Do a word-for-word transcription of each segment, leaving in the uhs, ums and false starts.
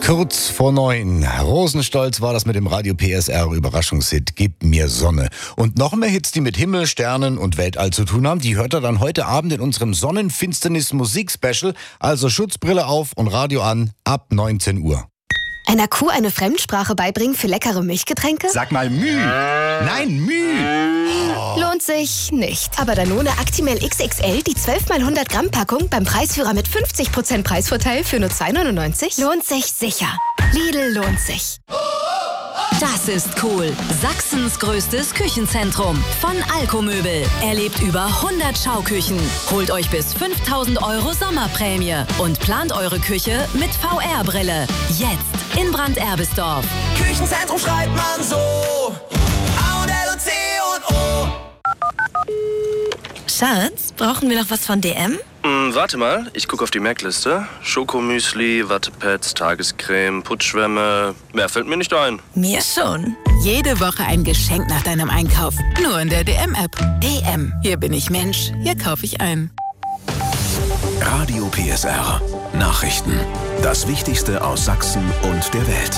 Kurz vor neun. Rosenstolz war das mit dem Radio P S R Überraschungshit Gib mir Sonne. Und noch mehr Hits, die mit Himmel, Sternen und Weltall zu tun haben, die hört ihr dann heute Abend in unserem Sonnenfinsternis-Musik-Special. Also Schutzbrille auf und Radio an ab neunzehn Uhr. Einer Kuh eine Fremdsprache beibringen für leckere Milchgetränke? Sag mal Müh. Nein, Müh. Oh. Lohnt sich nicht. Aber Danone Actimel X X L, die zwölf mal hundert Gramm Packung beim Preisführer mit fünfzig Prozent Preisvorteil für nur zwei neunundneunzig, lohnt sich sicher. Lidl lohnt sich. Das ist cool. Sachsens größtes Küchenzentrum von Alkomöbel. Erlebt über hundert Schauküchen. Holt euch bis fünftausend Euro Sommerprämie und plant eure Küche mit V R-Brille. Jetzt in Brand-Erbisdorf. Küchenzentrum schreibt man so. A und L und C und O. Schatz, brauchen wir noch was von D M? Hm, warte mal, ich gucke auf die Merkliste. Schokomüsli, Wattepads, Tagescreme, Putzschwämme. Mehr fällt mir nicht ein. Mir schon. Jede Woche ein Geschenk nach deinem Einkauf. Nur in der D M-App. D M. Hier bin ich Mensch, hier kaufe ich ein. Radio P S R. Nachrichten. Das Wichtigste aus Sachsen und der Welt.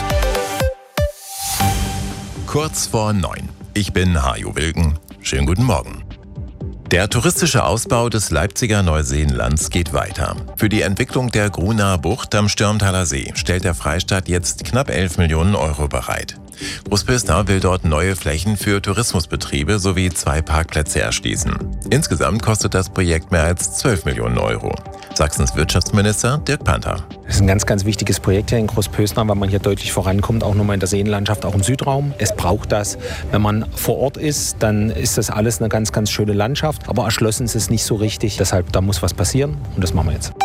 Kurz vor neun. Ich bin Hajo Wilken. Schönen guten Morgen. Der touristische Ausbau des Leipziger Neuseenlands geht weiter. Für die Entwicklung der Grunaer Bucht am Stürmtaler See stellt der Freistaat jetzt knapp elf Millionen Euro bereit. Großpösner will dort neue Flächen für Tourismusbetriebe sowie zwei Parkplätze erschließen. Insgesamt kostet das Projekt mehr als zwölf Millionen Euro. Sachsens Wirtschaftsminister Dirk Panther. Das ist ein ganz, ganz wichtiges Projekt hier in Großpösner, weil man hier deutlich vorankommt, auch nochmal in der Seenlandschaft, auch im Südraum. Es braucht das. Wenn man vor Ort ist, dann ist das alles eine ganz, ganz schöne Landschaft. Aber erschlossen ist es nicht so richtig. Deshalb, da muss was passieren und das machen wir jetzt.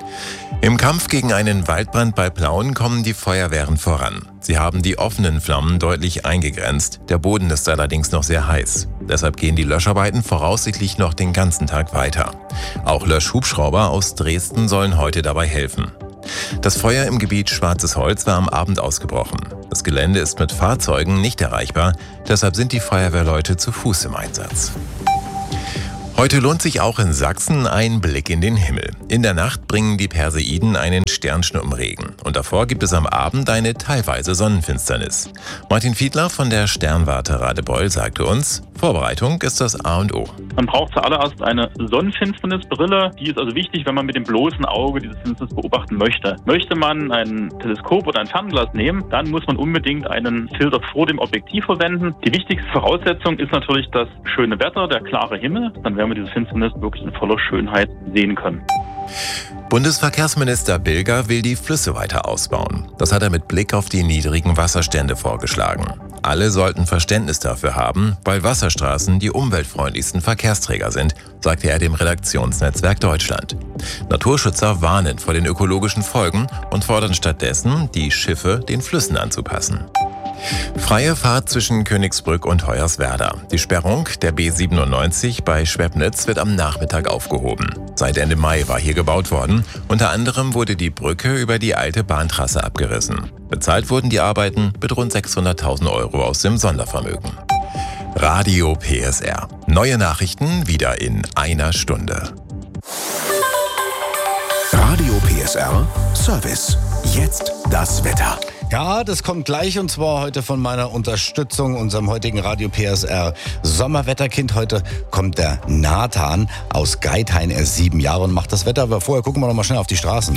Im Kampf gegen einen Waldbrand bei Plauen kommen die Feuerwehren voran. Sie haben die offenen Flammen deutlich eingegrenzt. Der Boden ist allerdings noch sehr heiß. Deshalb gehen die Löscharbeiten voraussichtlich noch den ganzen Tag weiter. Auch Löschhubschrauber aus Dresden sollen heute dabei helfen. Das Feuer im Gebiet Schwarzes Holz war am Abend ausgebrochen. Das Gelände ist mit Fahrzeugen nicht erreichbar, deshalb sind die Feuerwehrleute zu Fuß im Einsatz. Heute lohnt sich auch in Sachsen ein Blick in den Himmel. In der Nacht bringen die Perseiden einen Sternschnuppenregen. Und davor gibt es am Abend eine teilweise Sonnenfinsternis. Martin Fiedler von der Sternwarte Radebeul sagte uns, Vorbereitung ist das A und O. Man braucht zuallererst eine Sonnenfinsternisbrille. Die ist also wichtig, wenn man mit dem bloßen Auge diese Finsternis beobachten möchte. Möchte man ein Teleskop oder ein Fernglas nehmen, dann muss man unbedingt einen Filter vor dem Objektiv verwenden. Die wichtigste Voraussetzung ist natürlich das schöne Wetter, der klare Himmel. Dann werden wir diese Finsternis wirklich in voller Schönheit sehen können. Bundesverkehrsminister Bilger will die Flüsse weiter ausbauen. Das hat er mit Blick auf die niedrigen Wasserstände vorgeschlagen. Alle sollten Verständnis dafür haben, weil Wasserstraßen die umweltfreundlichsten Verkehrsträger sind, sagte er dem Redaktionsnetzwerk Deutschland. Naturschützer warnen vor den ökologischen Folgen und fordern stattdessen, die Schiffe den Flüssen anzupassen. Freie Fahrt zwischen Königsbrück und Hoyerswerda. Die Sperrung der B siebenundneunzig bei Schwebnitz wird am Nachmittag aufgehoben. Seit Ende Mai war hier gebaut worden. Unter anderem wurde die Brücke über die alte Bahntrasse abgerissen. Bezahlt wurden die Arbeiten mit rund sechshunderttausend Euro aus dem Sondervermögen. Radio P S R. Neue Nachrichten wieder in einer Stunde. Radio P S R Service. Jetzt das Wetter. Ja, das kommt gleich und zwar heute von meiner Unterstützung, unserem heutigen Radio P S R Sommerwetterkind. Heute kommt der Nathan aus Geithain, er ist sieben Jahre und macht das Wetter. Aber vorher gucken wir noch mal schnell auf die Straßen.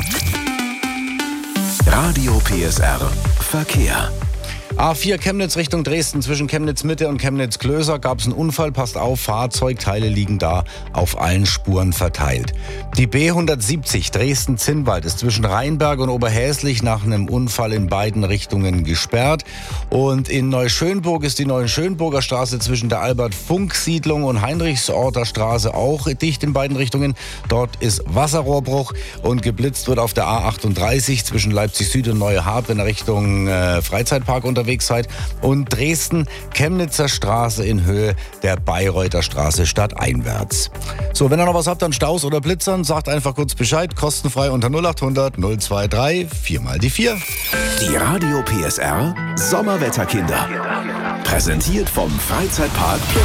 Radio P S R Verkehr. A vier Chemnitz Richtung Dresden, zwischen Chemnitz Mitte und Chemnitz Klöser gab es einen Unfall. Passt auf, Fahrzeugteile liegen da auf allen Spuren verteilt. Die B hundertsiebzig Dresden-Zinnwald ist zwischen Rheinberg und Oberhäslich nach einem Unfall in beiden Richtungen gesperrt. Und in Neuschönburg ist die Neuschönburger Straße zwischen der Albert-Funk-Siedlung und Heinrichsorter Straße auch dicht in beiden Richtungen. Dort ist Wasserrohrbruch und geblitzt wird auf der A achtunddreißig zwischen Leipzig Süd und Neue Hart, wenn ihr Richtung äh, Freizeitpark unterwegs seid. Und Dresden, Chemnitzer Straße in Höhe der Bayreuther Straße stadteinwärts. So, wenn ihr noch was habt an Staus oder Blitzern, sagt einfach kurz Bescheid. Kostenfrei unter null acht hundert null zwei drei vier mal die vier. Die Radio P S R Sommerwetterkinder. Präsentiert vom Freizeitpark Plon.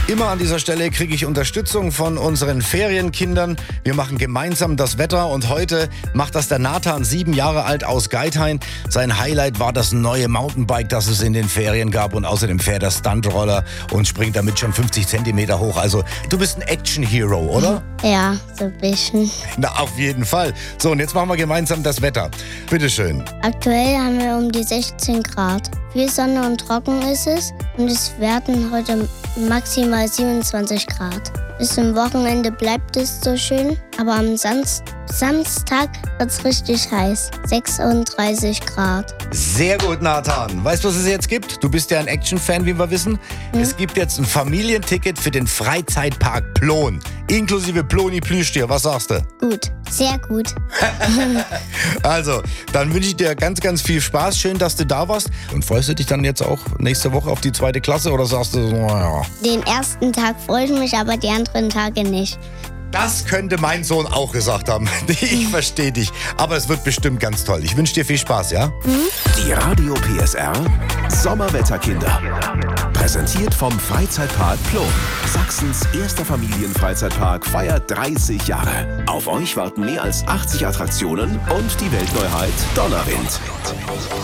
Immer an dieser Stelle kriege ich Unterstützung von unseren Ferienkindern. Wir machen gemeinsam das Wetter und heute macht das der Nathan, sieben Jahre alt aus Geithain. Sein Highlight war das neue Mountainbike, das es in den Ferien gab und außerdem fährt er Stuntroller und springt damit schon fünfzig Zentimeter hoch. Also du bist ein Action-Hero, oder? Ja, so ein bisschen. Na, auf jeden Fall. So, und jetzt machen wir gemeinsam das Wetter. Bitteschön. Aktuell haben wir um die sechzehn Grad. Viel Sonne und trocken ist es und es werden heute maximal siebenundzwanzig Grad. Bis zum Wochenende bleibt es so schön, aber am Samst- Samstag wird es richtig heiß. sechsunddreißig Grad. Sehr gut, Nathan. Weißt du, was es jetzt gibt? Du bist ja ein Action-Fan, wie wir wissen. Hm? Es gibt jetzt ein Familienticket für den Freizeitpark Plon. Inklusive Ploni-Plüschtier. Was sagst du? Gut, sehr gut. Also, dann wünsche ich dir ganz, ganz viel Spaß. Schön, dass du da warst. Und freust du dich dann jetzt auch nächste Woche auf die zweite Klasse oder sagst du so, naja? Den ersten Tag freue ich mich, aber die anderen Tage nicht. Das könnte mein Sohn auch gesagt haben. Ich verstehe dich. Aber es wird bestimmt ganz toll. Ich wünsche dir viel Spaß, ja? Die Radio P S R Sommerwetterkinder. Präsentiert vom Freizeitpark Plon. Sachsens erster Familienfreizeitpark feiert dreißig Jahre. Auf euch warten mehr als achtzig Attraktionen und die Weltneuheit Donnerwind.